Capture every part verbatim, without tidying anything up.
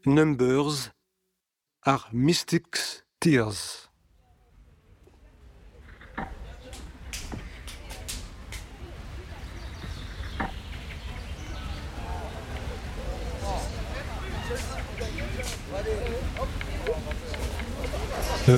numbers are mystics' tears. Euh.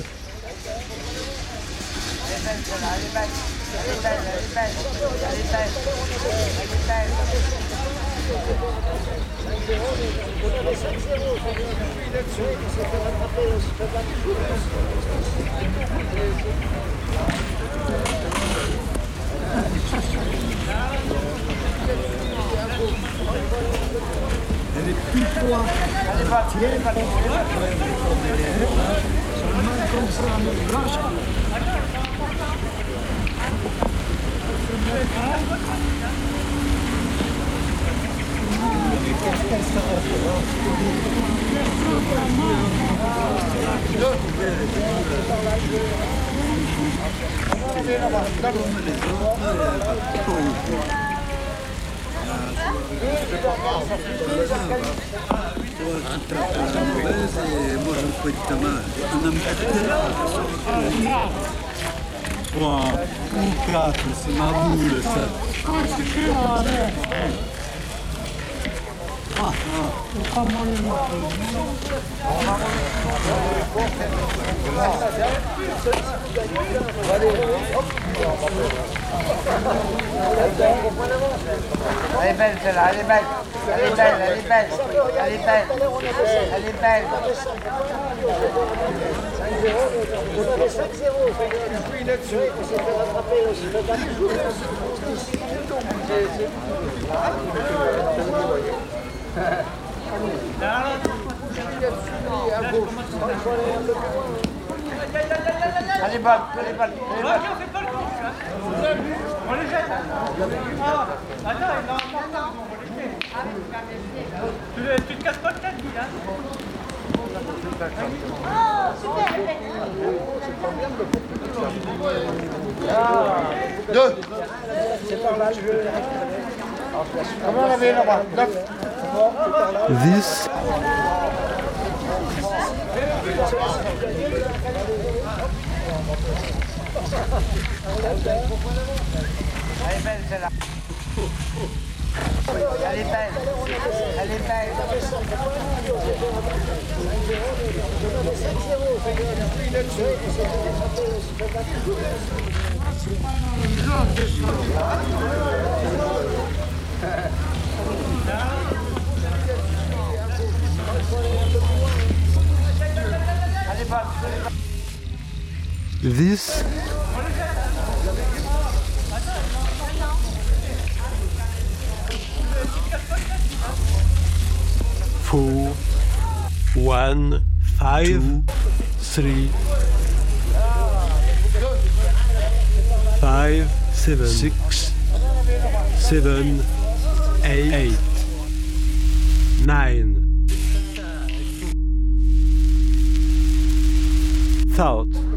Elle est plus pointe. Allez, va, tiens, va, seulement comme ça, mais blanche. Moi je me fais ta main. Wow, un quatre, c'est ma boule ça. Ah, ah. Elle est belle celle-là, elle est belle, elle est belle, elle est belle, elle est belle, elle est belle. On avait cinq zéro, on s'est fait rattraper aussi. Allez, balle, allez, balle, allez, balle. On fait pas le coup, hein. On les jette. Ah, attends, il est en portable, on va les jeter. Tu, tu te casses pas le tête, lui, hein. Oh, super. Deux. C'est par là, je veux les récupérer. Comment on avait là-bas? Neuf. This Elle est belle celle-là. Elle est belle. Elle est belle. cinq zéro, on s'est fait rattraper Allez, balle. This four one five three five seven six seven eight nine thought